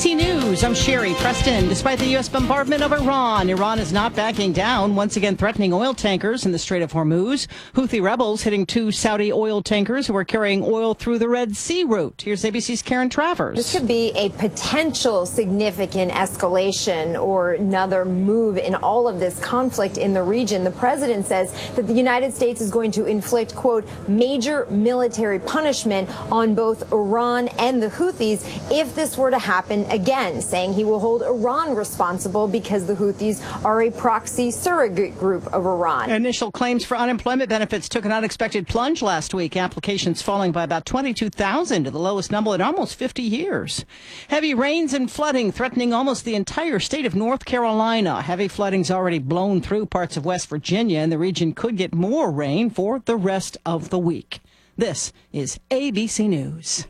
ABC News, I'm Sherry Preston. Despite the U.S. bombardment of Iran is not backing down, once again threatening oil tankers in the Strait of Hormuz. Houthi rebels hitting 2 Saudi oil tankers who are carrying oil through the Red Sea route. Here's ABC's Karen Travers. This could be a potential significant escalation or another move in all of this conflict in the region. The president says that the United States is going to inflict, quote, major military punishment on both Iran and the Houthis if this were to happen again, saying he will hold Iran responsible because the Houthis are a proxy surrogate group of Iran. Initial claims for unemployment benefits took an unexpected plunge last week. Applications falling by about 22,000 to the lowest number in almost 50 years. Heavy rains and flooding threatening almost the entire state of North Carolina. Heavy flooding's already blown through parts of West Virginia, and the region could get more rain for the rest of the week. This is ABC News.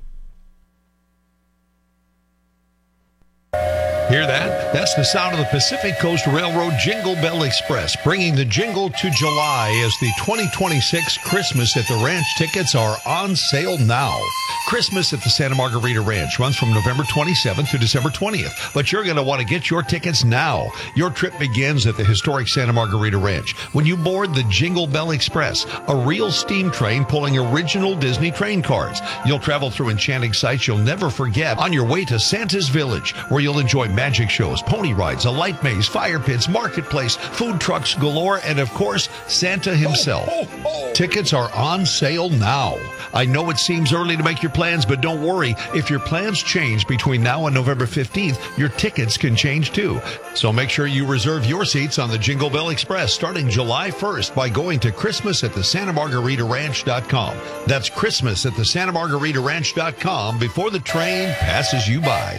Hear that? That's the sound of the Pacific Coast Railroad Jingle Bell Express, bringing the jingle to July as the 2026 Christmas at the Ranch tickets are on sale now. Christmas at the Santa Margarita Ranch runs from November 27th to December 20th, but you're going to want to get your tickets now. Your trip begins at the historic Santa Margarita Ranch when you board the Jingle Bell Express, a real steam train pulling original Disney train cars. You'll travel through enchanting sights you'll never forget on your way to Santa's Village, where you'll enjoy magic shows, pony rides, a light maze, fire pits, marketplace, food trucks galore, and of course, Santa himself. Tickets are on sale now. I know it seems early to make your plans, but don't worry. If your plans change between now and November 15th, your tickets can change too. So make sure you reserve your seats on the Jingle Bell Express starting July 1st by going to christmasatthesantamargaritaranch.com. That's christmasatthesantamargaritaranch.com before the train passes you by.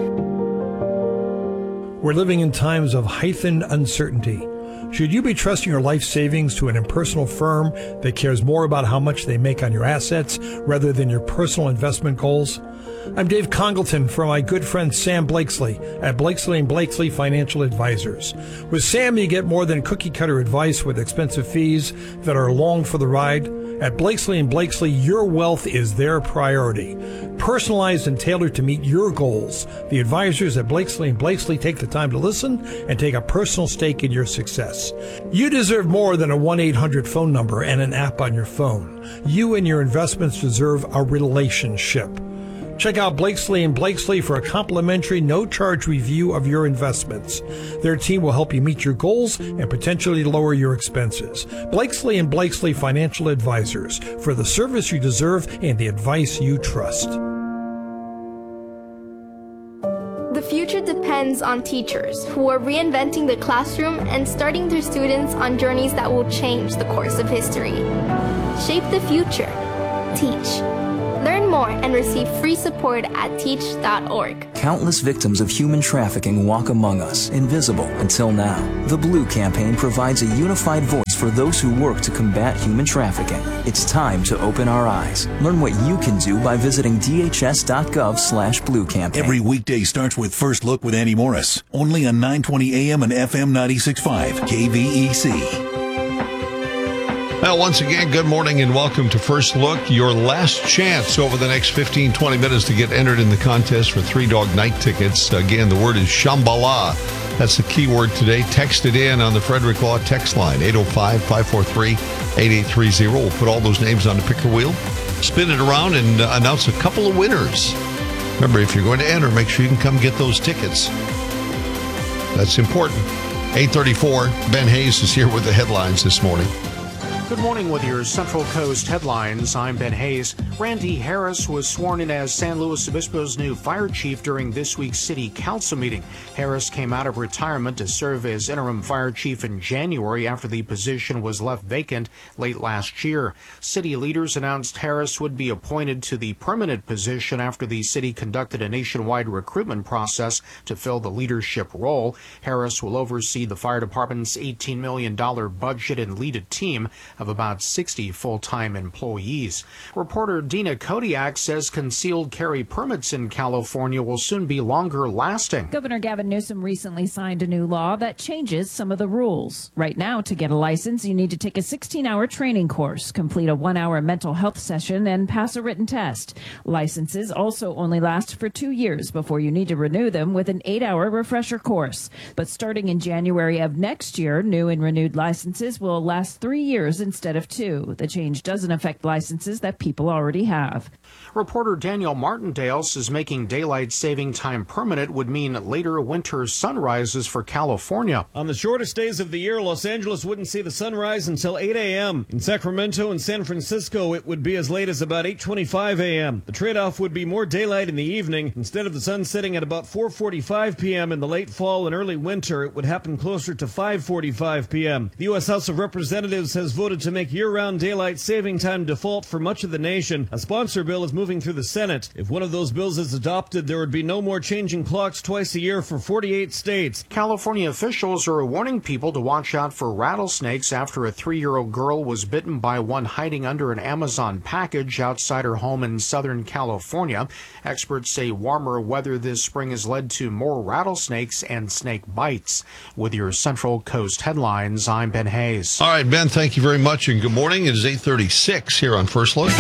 We're living in times of heightened uncertainty. Should you be trusting your life savings to an impersonal firm that cares more about how much they make on your assets rather than your personal investment goals? I'm Dave Congleton from my good friend Sam Blakesley at Blakesley & Blakesley Financial Advisors. With Sam, you get more than cookie-cutter advice with expensive fees that are along for the ride. At Blakesley & Blakesley, your wealth is their priority. Personalized and tailored to meet your goals, the advisors at Blakesley & Blakesley take the time to listen and take a personal stake in your success. You deserve more than a 1-800 phone number and an app on your phone. You and your investments deserve a relationship. Check out Blakesley & Blakesley for a complimentary, no-charge review of your investments. Their team will help you meet your goals and potentially lower your expenses. Blakesley & Blakesley Financial Advisors, for the service you deserve and the advice you trust. The future depends on teachers who are reinventing the classroom and starting their students on journeys that will change the course of history. Shape the future. Teach. Learn more and receive free support at teach.org. Countless victims of human trafficking walk among us, invisible until now. The Blue Campaign provides a unified voice for those who work to combat human trafficking. It's time to open our eyes. Learn what you can do by visiting dhs.gov/Blue Campaign. Every weekday starts with First Look with Annie Morris, only on 920 AM and FM 96.5 KVEC. Well, once again, good morning and welcome to First Look. Your last chance over the next 15-20 minutes to get entered in the contest for Three Dog Night tickets. Again, the word is Shambhala. That's the key word today. Text it in on the Frederick Law text line, 805-543-8830. We'll put all those names on the picker wheel, spin it around, and announce a couple of winners. Remember, if you're going to enter, make sure you can come get those tickets. That's important. 8:34, Ben Hayes is here with the headlines this morning. Good morning with your Central Coast headlines. I'm Ben Hayes. Randy Harris was sworn in as San Luis Obispo's new fire chief during this week's city council meeting. Harris came out of retirement to serve as interim fire chief in January after the position was left vacant late last year. City leaders announced Harris would be appointed to the permanent position after the city conducted a nationwide recruitment process to fill the leadership role. Harris will oversee the fire department's $18 million budget and lead a team of about 60 full-time employees. Reporter Dina Kodiak says concealed carry permits in California will soon be longer lasting. Governor Gavin Newsom recently signed a new law that changes some of the rules. Right now, to get a license, you need to take a 16-hour training course, complete a 1-hour mental health session, and pass a written test. Licenses also only last for 2 years before you need to renew them with an 8-hour refresher course. But starting in January of next year, new and renewed licenses will last 3 years instead of 2. The change doesn't affect licenses that people already have. Reporter Daniel Martindale says making daylight saving time permanent would mean later winter sunrises for California. On the shortest days of the year, Los Angeles wouldn't see the sunrise until 8 a.m. In Sacramento and San Francisco, it would be as late as about 8:25 a.m. The trade-off would be more daylight in the evening. Instead of the sun setting at about 4:45 p.m. in the late fall and early winter, it would happen closer to 5:45 p.m. The U.S. House of Representatives has voted to make year-round daylight saving time default for much of the nation. A sponsor bill is moving through the Senate. If one of those bills is adopted, there would be no more changing clocks twice a year for 48 states. California officials are warning people to watch out for rattlesnakes after a 3-year-old girl was bitten by one hiding under an Amazon package outside her home in Southern California. Experts say warmer weather this spring has led to more rattlesnakes and snake bites. With your Central Coast headlines, I'm Ben Hayes. All right, Ben, thank you very much, and good morning. It is 8:36 here on First Look.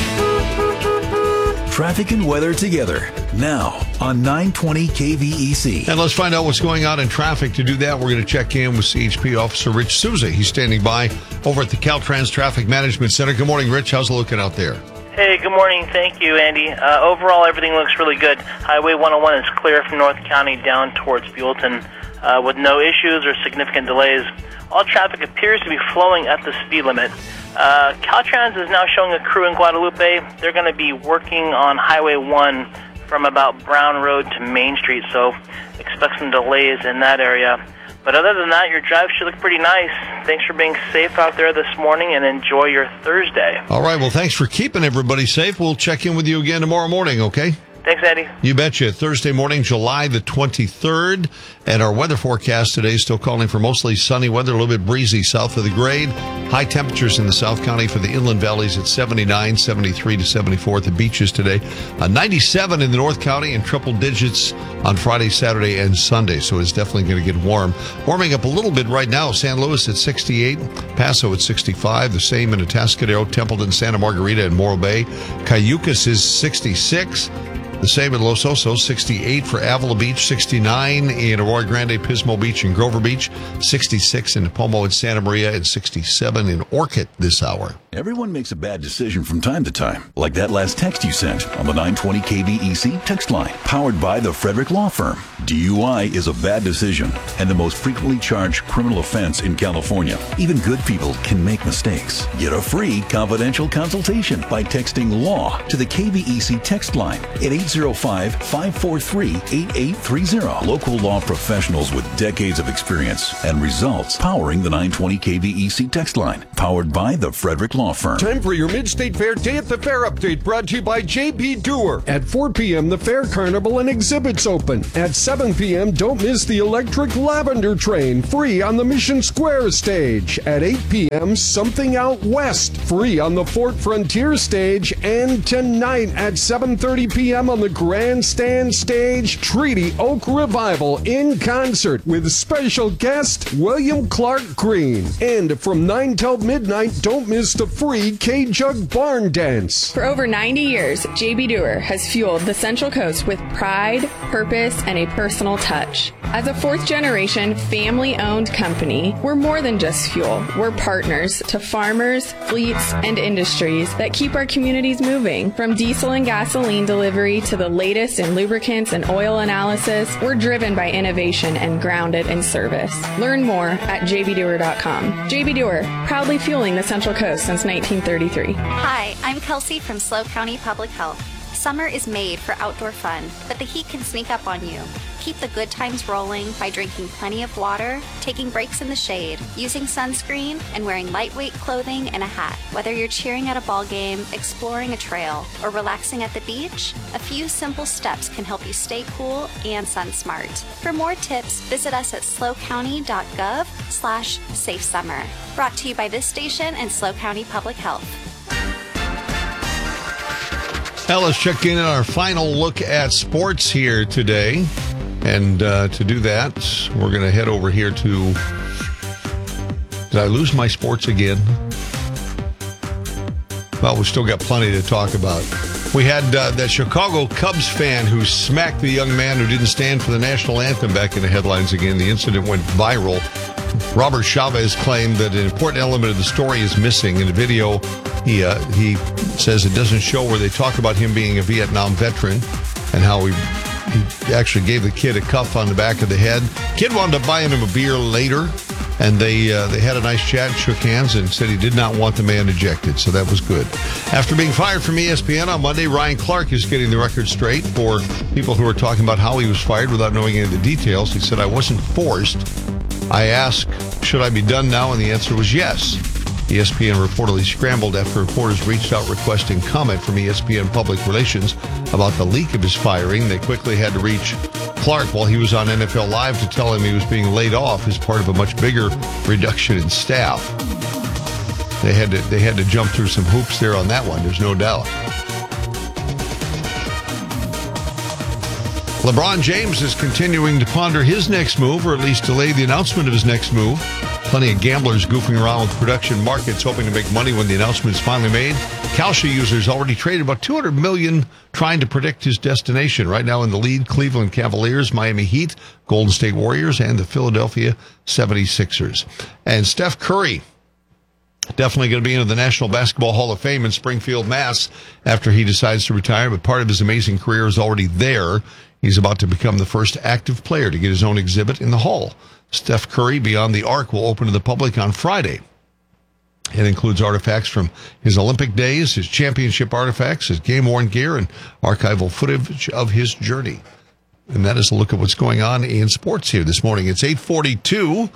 Traffic and weather together now on 920 KVEC. And let's find out what's going on in traffic. To do that, we're going to check in with CHP Officer Rich Souza. He's standing by over at the Caltrans Traffic Management Center. Good morning, Rich. How's it looking out there? Hey, good morning. Thank you, Andy. Overall, everything looks really good. Highway 101 is clear from North County down towards Buellton with no issues or significant delays. All traffic appears to be flowing at the speed limit. Caltrans is now showing a crew in Guadalupe. They're going to be working on Highway 1 from about Brown Road to Main Street, so expect some delays in that area. But other than that, your drive should look pretty nice. Thanks for being safe out there this morning, and enjoy your Thursday. All right, well, thanks for keeping everybody safe. We'll check in with you again tomorrow morning, okay? Thanks, Andy. You betcha. Thursday morning, July the 23rd. And our weather forecast today is still calling for mostly sunny weather, a little bit breezy south of the grade. High temperatures in the South County for the inland valleys at 79, 73 to 74 at the beaches today. 97 in the North County and triple digits on Friday, Saturday, and Sunday. So it's definitely going to get warm. Warming up a little bit right now. San Luis at 68, Paso at 65, the same in Atascadero, Templeton, Santa Margarita, and Morro Bay. Cayucas is 66. The same in Los Osos, 68 for Avila Beach, 69 in Arroyo Grande, Pismo Beach, and Grover Beach, 66 in Pomo and Santa Maria, and 67 in Orchid this hour. Everyone makes a bad decision from time to time, like that last text you sent on the 920 KVEC text line, powered by the Frederick Law Firm. DUI is a bad decision and the most frequently charged criminal offense in California. Even good people can make mistakes. Get a free confidential consultation by texting LAW to the KVEC text line at 805-543-8830. Local law professionals with decades of experience and results powering the 920 KVEC text line, powered by the Frederick Law Firm. Time for your Mid-State Fair Day at the Fair update, brought to you by J.B. Doer. At 4 p.m., the Fair Carnival and exhibits open. At 7 p.m., don't miss the Electric Lavender Train, free on the Mission Square stage. At 8 p.m., Something Out West, free on the Fort Frontier stage. And tonight at 7:30 p.m. on the Grandstand stage, Treaty Oak Revival in concert with special guest William Clark Green. And from 9 till midnight, don't miss the free K-Jug Barn Dance. For over 90 years, J.B. Doer has fueled the Central Coast with pride, purpose, and a personal touch. As a fourth-generation, family-owned company, we're more than just fuel. We're partners to farmers, fleets, and industries that keep our communities moving. From diesel and gasoline delivery to the latest in lubricants and oil analysis, we're driven by innovation and grounded in service. Learn more at jbdoer.com. J.B. Doer, proudly fueling the Central Coast since 1933. Hi, I'm Kelsey from SLO County Public Health. Summer is made for outdoor fun, but the heat can sneak up on you. Keep the good times rolling by drinking plenty of water, taking breaks in the shade, using sunscreen, and wearing lightweight clothing and a hat. Whether you're cheering at a ball game, exploring a trail, or relaxing at the beach, a few simple steps can help you stay cool and sun smart. For more tips, visit us at slowcounty.gov/safesummer. Brought to you by this station and SLO County Public Health. Now let's check in on our final look at sports here today. And to do that, we're going to head over here to... Did I lose my sports again? Well, we still got plenty to talk about. We had that Chicago Cubs fan who smacked the young man who didn't stand for the national anthem back in the headlines again. The incident went viral. Robert Chavez claimed that an important element of the story is missing. In the video, he says it doesn't show where they talk about him being a Vietnam veteran and how he actually gave the kid a cuff on the back of the head. Kid wound up buying him a beer later, and they had a nice chat, shook hands, and said he did not want the man ejected, so that was good. After being fired from ESPN on Monday, Ryan Clark is getting the record straight for people who are talking about how he was fired without knowing any of the details. He said, "I wasn't forced. I asked, should I be done now? And the answer was yes." ESPN reportedly scrambled after reporters reached out requesting comment from ESPN Public Relations about the leak of his firing. They quickly had to reach Clark while he was on NFL Live to tell him he was being laid off as part of a much bigger reduction in staff. They had to jump through some hoops there on that one, there's no doubt. LeBron James is continuing to ponder his next move, or at least delay the announcement of his next move. Plenty of gamblers goofing around with production markets hoping to make money when the announcement is finally made. Kalshi users already traded about $200 million trying to predict his destination. Right now in the lead, Cleveland Cavaliers, Miami Heat, Golden State Warriors, and the Philadelphia 76ers. And Steph Curry, definitely going to be into the National Basketball Hall of Fame in Springfield, Mass. after he decides to retire, but part of his amazing career is already there. He's about to become the first active player to get his own exhibit in the hall. Steph Curry Beyond the Arc will open to the public on Friday. It includes artifacts from his Olympic days, his championship artifacts, his game-worn gear, and archival footage of his journey. And that is a look at what's going on in sports here this morning. It's 8:42.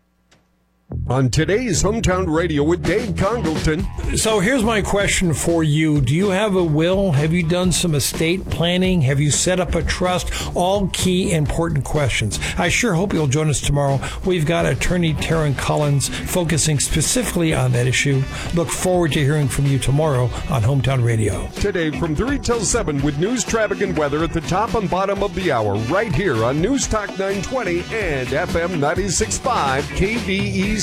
On today's Hometown Radio with Dave Congleton. So here's my question for you. Do you have a will? Have you done some estate planning? Have you set up a trust? All key important questions. I sure hope you'll join us tomorrow. We've got attorney Taryn Collins focusing specifically on that issue. Look forward to hearing from you tomorrow on Hometown Radio. Today from 3 till 7 with news, traffic, and weather at the top and bottom of the hour right here on News Talk 920 and FM 96.5 KBEC.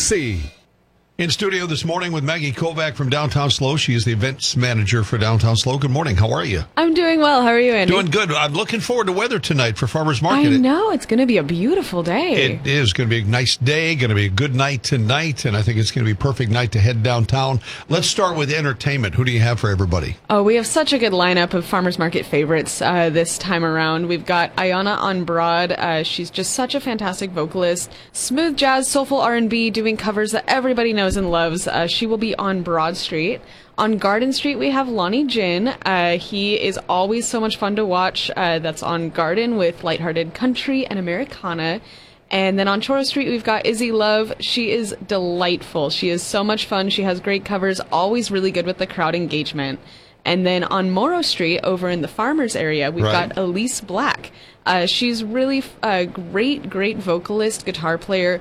In studio this morning with Maggie Kovac from Downtown SLO. She is the events manager for Downtown SLO. Good morning. How are you? I'm doing well. How are you, Andy? Doing good. I'm looking forward to weather tonight for Farmers Market. I know. It's going to be a beautiful day. It is going to be a nice day, going to be a good night tonight, and I think it's going to be a perfect night to head downtown. Let's start with entertainment. Who do you have for everybody? Oh, we have such a good lineup of Farmers Market favorites this time around. We've got Ayana on Broad. She's just such a fantastic vocalist. Smooth jazz, soulful R&B, doing covers that everybody knows and loves. She will be on Broad Street. On Garden Street, we have Lonnie Jin. He is always so much fun to watch. That's on Garden with lighthearted country and Americana. And then on Choro Street, we've got Izzy Love. She is delightful. She is so much fun. She has great covers, always really good with the crowd engagement. And then on Morrow Street, over in the Farmers area, we've got Elise Black. She's really a great vocalist, guitar player.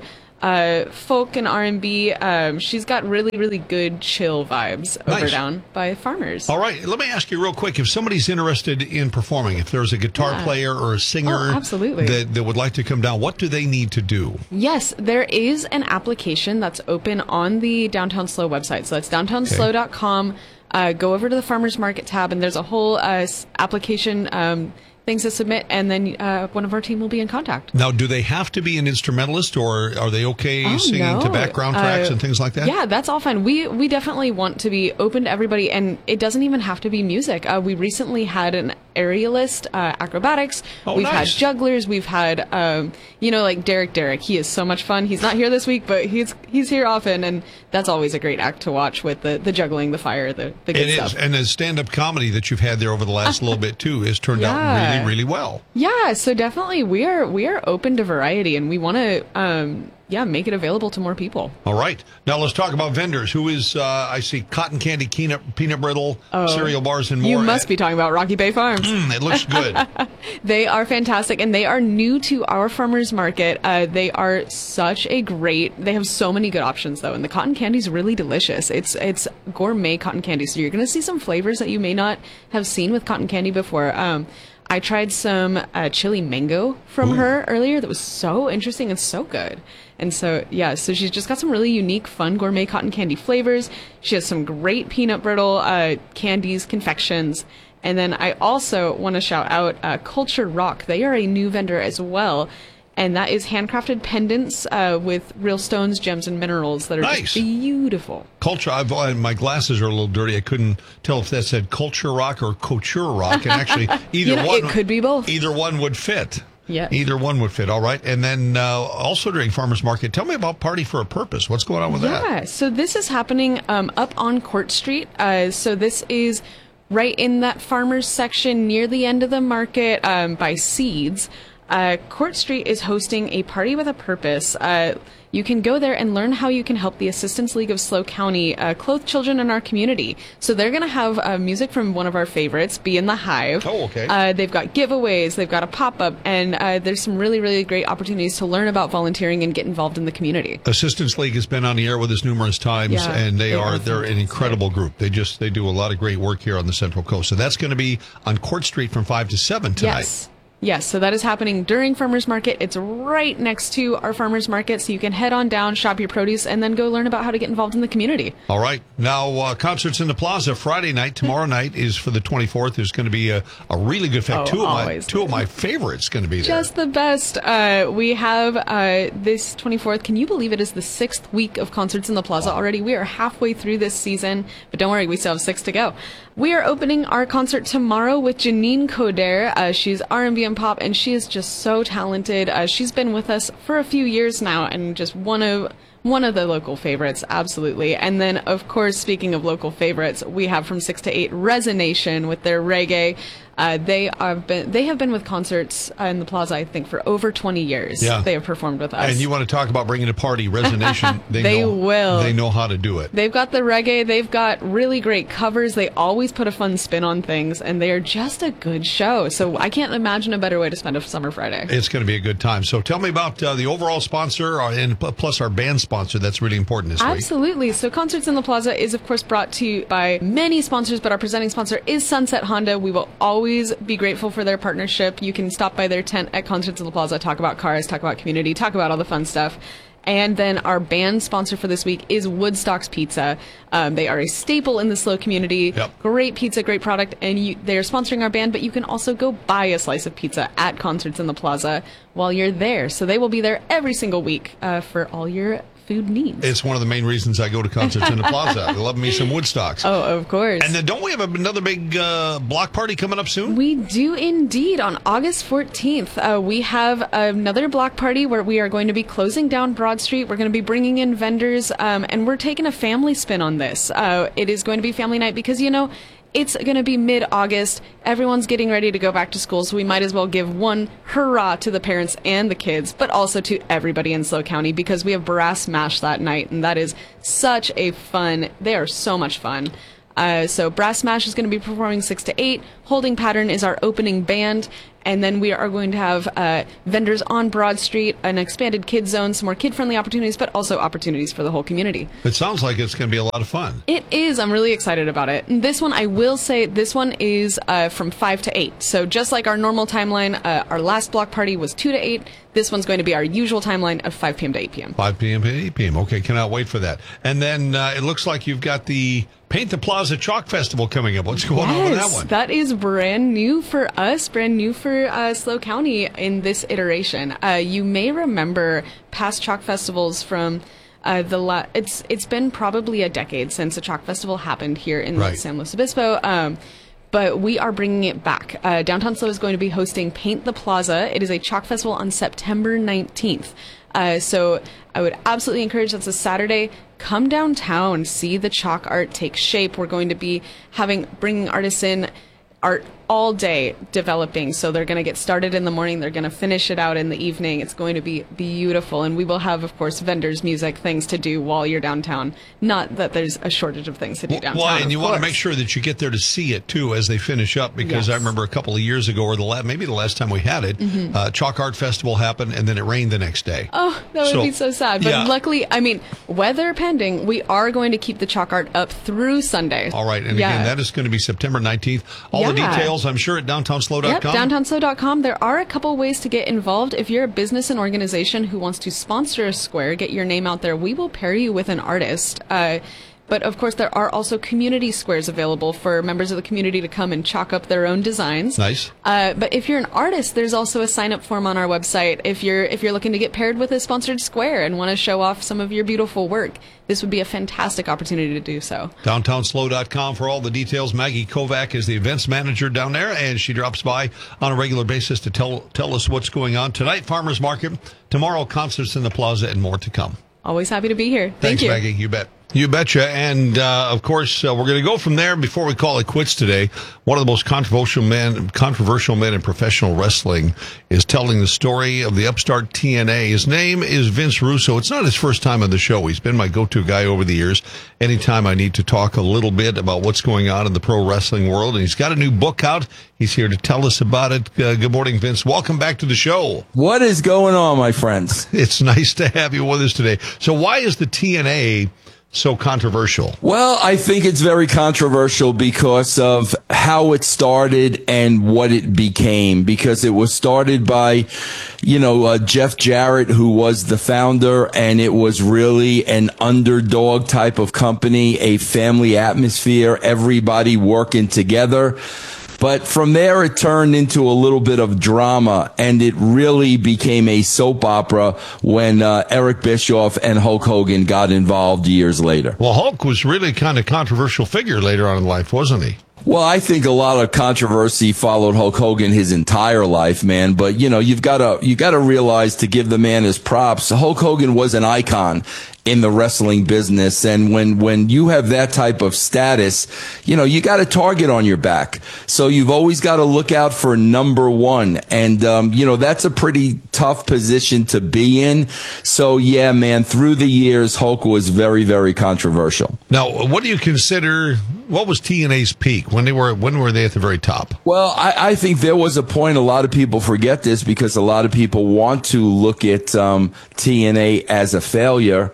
Folk and R&B. She's got really, really good chill vibes over down by Farmers. All right. Let me ask you real quick. If somebody's interested in performing, if there's a guitar player or a singer that would like to come down, what do they need to do? Yes, there is an application that's open on the Downtown SLO website. So that's downtownslo.com. Go over to the Farmers Market tab, and there's a whole application things to submit, and then one of our team will be in contact. Now, do they have to be an instrumentalist, or are they okay singing to background tracks and things like that? Yeah, that's all fine. We definitely want to be open to everybody, and it doesn't even have to be music. We recently had an aerialist, acrobatics. We've had jugglers. We've had, like Derek. He is so much fun. He's not here this week, but he's here often, and that's always a great act to watch with the juggling, the fire, the good stuff. It is, and the stand-up comedy that you've had there over the last little bit too has turned out really, really well. Yeah, so definitely we are open to variety, and we want to make it available to more people. All right. Now let's talk about vendors. Who is, I see cotton candy, peanut brittle, cereal bars, and more. You must be talking about Rocky Bay Farms. It looks good. They are fantastic, and they are new to our farmers market. They are they have so many good options, though, and the cotton candy is really delicious. It's gourmet cotton candy, so you're going to see some flavors that you may not have seen with cotton candy before. I tried some chili mango from her earlier that was so interesting and so good. And so she's just got some really unique, fun gourmet cotton candy flavors. She has some great peanut brittle candies, confections. And then I also want to shout out Culture Rock. They are a new vendor as well. And that is handcrafted pendants with real stones, gems, and minerals that are just beautiful. Culture. My glasses are a little dirty. I couldn't tell if that said Culture Rock or Couture Rock. And actually, either one. It could be both. Either one would fit. Yeah. Either one would fit. All right. And then also during Farmers Market, tell me about Party for a Purpose. What's going on with that? Yeah. So this is happening up on Court Street. So this is right in that farmers section near the end of the market by Seeds. Court Street is hosting a Party with a Purpose. You can go there and learn how you can help the Assistance League of SLO County clothe children in our community. So they're going to have music from one of our favorites, Be in the Hive. Oh, okay. They've got giveaways, they've got a pop-up, and there's some really, really great opportunities to learn about volunteering and get involved in the community. Assistance League has been on the air with us numerous times, and they're an incredible group. They do a lot of great work here on the Central Coast. So that's going to be on Court Street from 5 to 7 tonight. Yes, so that is happening during Farmers Market. It's right next to our Farmers Market, so you can head on down, shop your produce, and then go learn about how to get involved in the community. All right. Now, concerts in the Plaza Friday night. Tomorrow night is for the 24th. There's going to be a really good fact. Two of my favorites going to be there. Just the best. We have this 24th. Can you believe it is the 6th week of concerts in the Plaza already? We are halfway through this season, but don't worry, we still have 6 to go. We are opening our concert tomorrow with Janine Coder. She's R&B and pop, and she is just so talented. She's been with us for a few years now, and just one of the local favorites, absolutely. And then, of course, speaking of local favorites, we have from 6 to 8 Resonation with their reggae. They have been with concerts in the Plaza, I think, for over 20 years. Yeah. They have performed with us. And you want to talk about bringing a party, Resonation. They know how to do it. They've got the reggae. They've got really great covers. They always put a fun spin on things, and they are just a good show. So I can't imagine a better way to spend a summer Friday. It's going to be a good time. So tell me about the overall sponsor and plus our band sponsor. That's really important this week. Absolutely. So Concerts in the Plaza is, of course, brought to you by many sponsors, but our presenting sponsor is Sunset Honda. We will always be grateful for their partnership. You can stop by their tent at Concerts in the Plaza, talk about cars, talk about community, talk about all the fun stuff. And then our band sponsor for this week is Woodstock's Pizza. They are a staple in the SLO community. Yep. Great pizza, great product, and they're sponsoring our band, but you can also go buy a slice of pizza at Concerts in the Plaza while you're there. So they will be there every single week for all your food needs. It's one of the main reasons I go to Concerts in the Plaza. I love me some Woodstocks. Oh, of course. And then don't we have another big block party coming up soon? We do indeed. On August 14th, we have another block party where we are going to be closing down Broad Street. We're going to be bringing in vendors, and we're taking a family spin on this. It is going to be family night because, it's going to be mid-August. Everyone's getting ready to go back to school, so we might as well give one hurrah to the parents and the kids, but also to everybody in SLO County because we have Brass Mash that night, and that is such a fun. They are so much fun. So Brass Mash is going to be performing 6 to 8. Holding Pattern is our opening band. And then we are going to have vendors on Broad Street, an expanded kids zone, some more kid-friendly opportunities, but also opportunities for the whole community. It sounds like it's going to be a lot of fun. It is. I'm really excited about it. And this one, I will say, this one is from 5 to 8. So just like our normal timeline, our last block party was 2 to 8. This one's going to be our usual timeline of 5 p.m. to 8 p.m. 5 p.m. to 8 p.m. Okay, cannot wait for that. And then it looks like you've got the Paint the Plaza Chalk Festival coming up. What's going on with that one? That is brand new for us, brand new for SLO County in this iteration. You may remember past chalk festivals from it's been probably a decade since a chalk festival happened here in San Luis Obispo. but we are bringing it back. Downtown SLO is going to be hosting Paint the Plaza. It is a chalk festival on September 19th. So I would absolutely encourage, that's a Saturday, come downtown, see the chalk art take shape. We're going to be bringing artists in, art all day developing. So they're going to get started in the morning. They're going to finish it out in the evening. It's going to be beautiful. And we will have, of course, vendors, music, things to do while you're downtown. Not that there's a shortage of things to do downtown. Well, and you want to make sure that you get there to see it, too, as they finish up. Because I remember a couple of years ago, or maybe the last time we had it, Chalk Art Festival happened, and then it rained the next day. Oh, that would be so sad. But luckily, I mean, weather pending, we are going to keep the chalk art up through Sunday. All right. And again, that is going to be September 19th. All the details, I'm sure, at downtownslo.com. Yep, downtownslo.com. There are a couple ways to get involved. If you're a business and organization who wants to sponsor a square, get your name out there, we will pair you with an artist. But of course, there are also community squares available for members of the community to come and chalk up their own designs. Nice. But if you're an artist, there's also a sign-up form on our website. If you're looking to get paired with a sponsored square and want to show off some of your beautiful work, this would be a fantastic opportunity to do so. Downtownslo.com for all the details. Maggie Kovac is the events manager down there, and she drops by on a regular basis to tell us what's going on. Tonight, Farmers Market. Tomorrow, concerts in the plaza, and more to come. Always happy to be here. Thanks, Maggie. You bet. You betcha. And, of course, we're going to go from there before we call it quits today. One of the most controversial men in professional wrestling is telling the story of the upstart TNA. His name is Vince Russo. It's not his first time on the show. He's been my go-to guy over the years. Anytime I need to talk a little bit about what's going on in the pro wrestling world. And he's got a new book out. He's here to tell us about it. Good morning, Vince. Welcome back to the show. What is going on, my friends? It's nice to have you with us today. So why is the TNA so controversial? Well, I think it's very controversial because of how it started and what it became, because it was started by, Jeff Jarrett, who was the founder, and it was really an underdog type of company, a family atmosphere, everybody working together. But from there, it turned into a little bit of drama, and it really became a soap opera when Eric Bischoff and Hulk Hogan got involved years later. Well, Hulk was really kind of controversial figure later on in life, wasn't he? Well, I think a lot of controversy followed Hulk Hogan his entire life, man. But, you've got to realize, to give the man his props, Hulk Hogan was an icon in the wrestling business. And when you have that type of status, you got a target on your back. So you've always got to look out for number one. And, that's a pretty tough position to be in. So, yeah, man, through the years, Hulk was very, very controversial. Now, what do you consider, what was TNA's peak? When were they at the very top? Well, I think there was a point, a lot of people forget this because a lot of people want to look at TNA as a failure.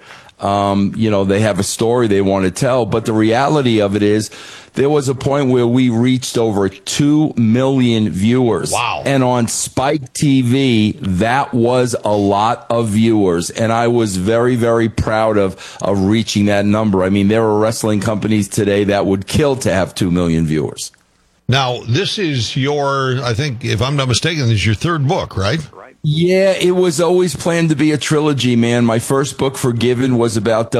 They have a story they want to tell, but the reality of it is there was a point where we reached over 2 million viewers. Wow. And on Spike TV, that was a lot of viewers. And I was very, very proud of reaching that number. I mean, there are wrestling companies today that would kill to have 2 million viewers. Now, this is I think, if I'm not mistaken, this is your third book, right? Yeah, it was always planned to be a trilogy, man. My first book, Forgiven, was about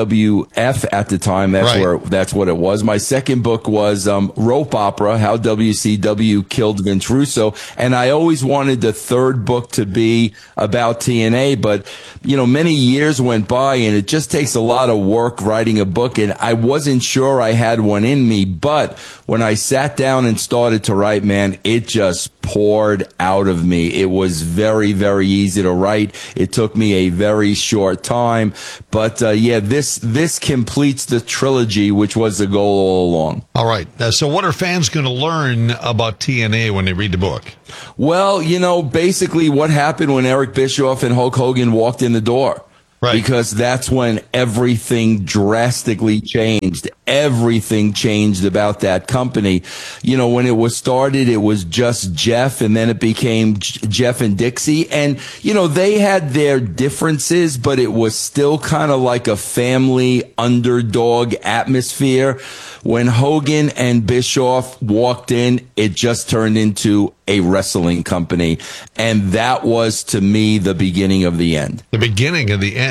WWF at the time. That's what it was. My second book was Rope Opera, How WCW Killed Vince Russo. And I always wanted the third book to be about TNA, but, many years went by, and it just takes a lot of work writing a book, and I wasn't sure I had one in me. But when I sat down and started to write, man, it just poured out of me. It was very, very easy to write. It took me a very short time. But, this completes the trilogy, which was the goal all along. All right. So what are fans going to learn about TNA when they read the book? Well, basically what happened when Eric Bischoff and Hulk Hogan walked in the door. Right. Because that's when everything drastically changed. Everything changed about that company. When it was started, it was just Jeff, and then it became Jeff and Dixie. And, they had their differences, but it was still kind of like a family underdog atmosphere. When Hogan and Bischoff walked in, it just turned into a wrestling company. And that was, to me, the beginning of the end. The beginning of the end.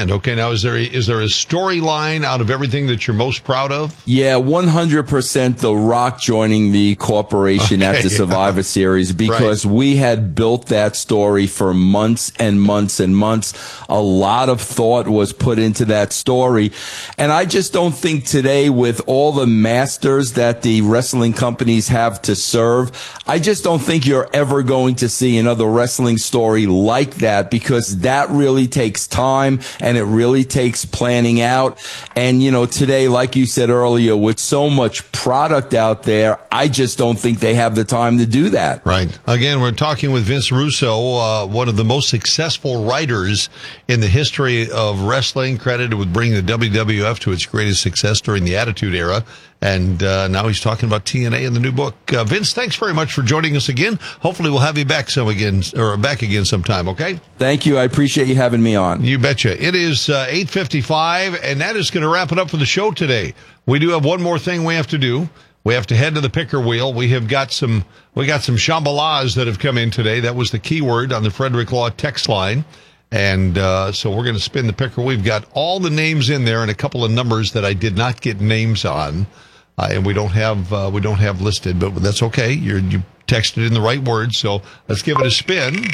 understand. Okay, now is there a storyline out of everything that you're most proud of? Yeah, 100% The Rock joining the corporation at the Survivor Series, because we had built that story for months and months and months. A lot of thought was put into that story. And I just don't think today, with all the masters that the wrestling companies have to serve, I just don't think you're ever going to see another wrestling story like that, because that really takes time and it really takes planning out. And, today, like you said earlier, with so much product out there, I just don't think they have the time to do that. Right. Again, we're talking with Vince Russo, one of the most successful writers in the history of wrestling, credited with bringing the WWF to its greatest success during the Attitude Era. And now he's talking about TNA in the new book. Vince, thanks very much for joining us again. Hopefully we'll have you back again sometime, okay? Thank you. I appreciate you having me on. You betcha. It is 8:55, and that is going to wrap it up for the show today. We do have one more thing we have to do. We have to head to the picker wheel. We got some Shambhalas that have come in today. That was the keyword on the Frederick Law text line. And so we're going to spin the picker. We've got all the names in there and a couple of numbers that I did not get names on. And we don't have listed, but that's okay. You texted in the right words, so let's give it a spin.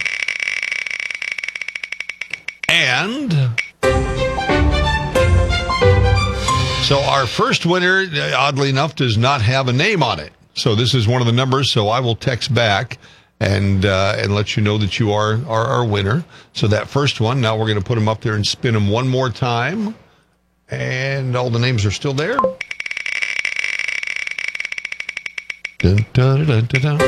And so our first winner, oddly enough, does not have a name on it. So this is one of the numbers. So I will text back and let you know that you are our winner. So that first one. Now we're going to put them up there and spin them one more time, and all the names are still there. Dun, dun, dun, dun, dun.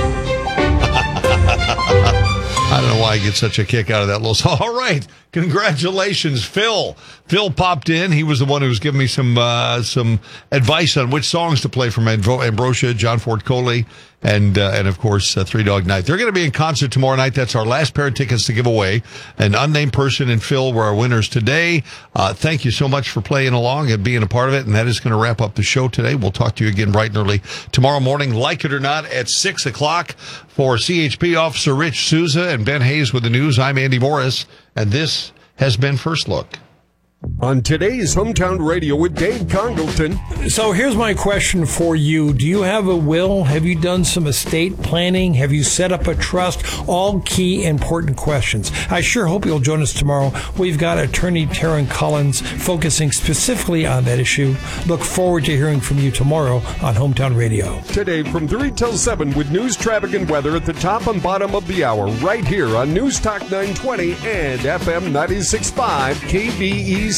I don't know why I get such a kick out of that little song. All right. Congratulations, Phil. Phil popped in. He was the one who was giving me some advice on which songs to play from Ambrosia, John Ford Coley, and of course, Three Dog Night. They're going to be in concert tomorrow night. That's our last pair of tickets to give away. An unnamed person and Phil were our winners today. Thank you so much for playing along and being a part of it. And that is going to wrap up the show today. We'll talk to you again bright and early tomorrow morning, like it or not, at 6 o'clock. For CHP Officer Rich Souza and Ben Hayes with the news, I'm Andy Morris, and this has been First Look. On today's Hometown Radio with Dave Congleton. So here's my question for you. Do you have a will? Have you done some estate planning? Have you set up a trust? All key important questions. I sure hope you'll join us tomorrow. We've got attorney Taryn Collins focusing specifically on that issue. Look forward to hearing from you tomorrow on Hometown Radio. Today from 3 till 7 with news, traffic, and weather at the top and bottom of the hour right here on News Talk 920 and FM 96.5 KBEC.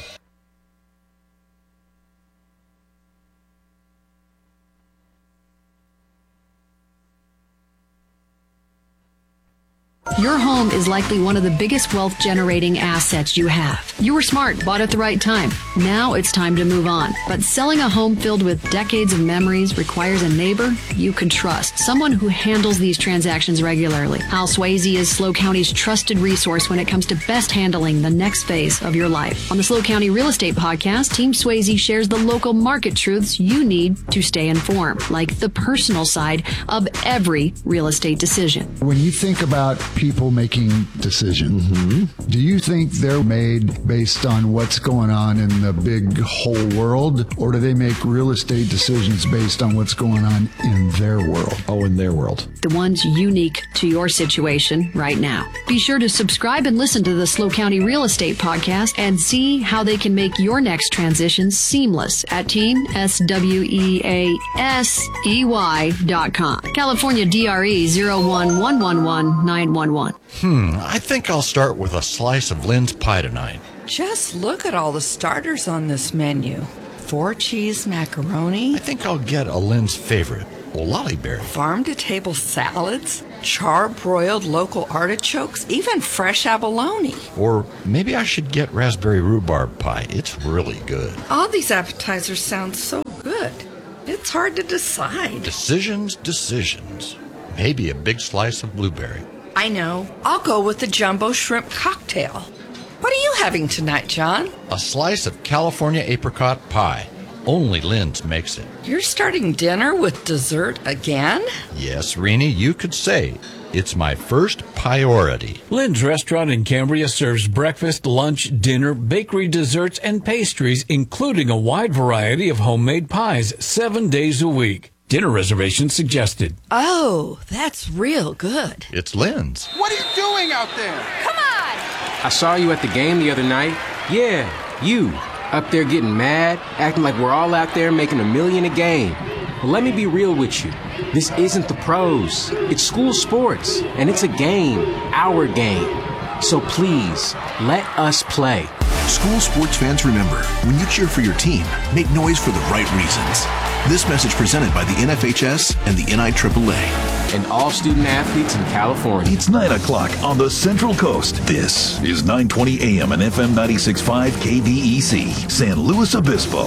Your home is likely one of the biggest wealth-generating assets you have. You were smart, bought at the right time. Now it's time to move on. But selling a home filled with decades of memories requires a neighbor you can trust, someone who handles these transactions regularly. Hal Swayze is SLO County's trusted resource when it comes to best handling the next phase of your life. On the SLO County Real Estate Podcast, Team Swayze shares the local market truths you need to stay informed, like the personal side of every real estate decision. When you think about people making decisions, do you think they're made based on what's going on in the big whole world, or do they make real estate decisions based on what's going on in their world? Oh, in their world. The ones unique to your situation right now. Be sure to subscribe and listen to the SLO County Real Estate Podcast and see how they can make your next transition seamless at teamsweasey.com. California DRE 0111191. I think I'll start with a slice of Lynn's pie tonight. Just look at all the starters on this menu. 4-cheese macaroni. I think I'll get a Lynn's favorite, a lollyberry. Farm-to-table salads, char-broiled local artichokes, even fresh abalone. Or maybe I should get raspberry rhubarb pie. It's really good. All these appetizers sound so good. It's hard to decide. Decisions. Maybe a big slice of blueberry. I know. I'll go with the jumbo shrimp cocktail. What are you having tonight, John? A slice of California apricot pie. Only Lynn's makes it. You're starting dinner with dessert again? Yes, Renee, you could say It's my first priority. Lynn's Restaurant in Cambria serves breakfast, lunch, dinner, bakery desserts, and pastries, including a wide variety of homemade pies, 7 days a week. Dinner reservations suggested. Oh, that's real good. It's Lynn's. What are you doing out there? Come on! I saw you at the game the other night. Yeah, you. Up there getting mad, acting like we're all out there making $1 million a game. Well, let me be real with you. This isn't the pros. It's school sports, and it's a game, our game. So please, let us play. School sports fans, remember, when you cheer for your team, make noise for the right reasons. This message presented by the NFHS and the NIAAA. And all student athletes in California. It's 9 o'clock on the Central Coast. This is 920 AM and FM 96.5 KVEC, San Luis Obispo,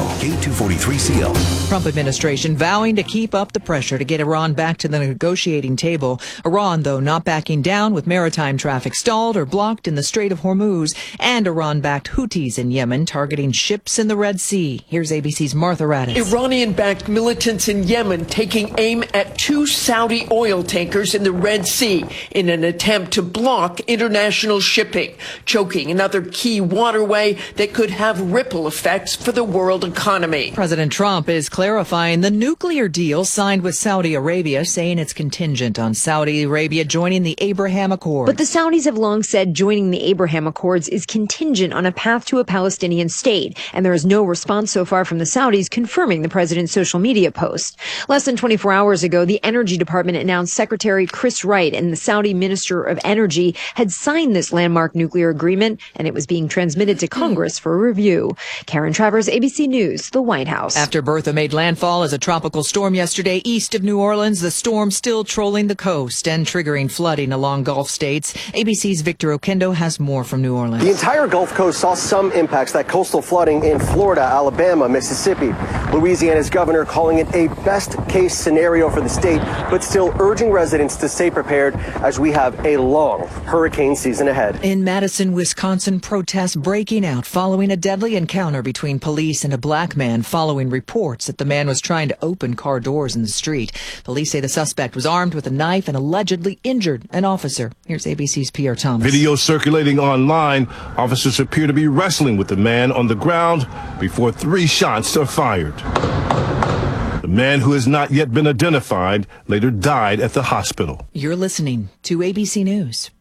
K243CL. Trump administration vowing to keep up the pressure to get Iran back to the negotiating table. Iran, though, not backing down with maritime traffic stalled or blocked in the Strait of Hormuz, and Iran-backed Houthis in Yemen targeting ships in the Red Sea. Here's ABC's Martha Raddatz. Iranian-backed militants in Yemen taking aim at 2 Saudi oil tankers in the Red Sea in an attempt to block international shipping, choking another key waterway that could have ripple effects for the world economy. President Trump is clarifying the nuclear deal signed with Saudi Arabia, saying it's contingent on Saudi Arabia joining the Abraham Accords. But the Saudis have long said joining the Abraham Accords is contingent on a path to a Palestinian state, and there is no response so far from the Saudis confirming the president's social media post. Less than 24 hours ago, the Energy Department announced Secretary Chris Wright and the Saudi Minister of Energy had signed this landmark nuclear agreement, and it was being transmitted to Congress for review. Karen Travers, ABC News, the White House. After Bertha made landfall as a tropical storm yesterday east of New Orleans, the storm still trolling the coast and triggering flooding along Gulf states. ABC's Victor Oquendo has more from New Orleans. The entire Gulf Coast saw some impacts, that coastal flooding in Florida, Alabama, Mississippi. Louisiana's governor calling it a best-case scenario for the state, but still urging residents to stay prepared as we have a long hurricane season ahead. In Madison, Wisconsin, protests breaking out following a deadly encounter between police and a black man following reports that the man was trying to open car doors in the street. Police say the suspect was armed with a knife and allegedly injured an officer. Here's ABC's Pierre Thomas. Video circulating online. Officers appear to be wrestling with the man on the ground before 3 shots are fired. The man, who has not yet been identified, later died at the hospital. You're listening to ABC News.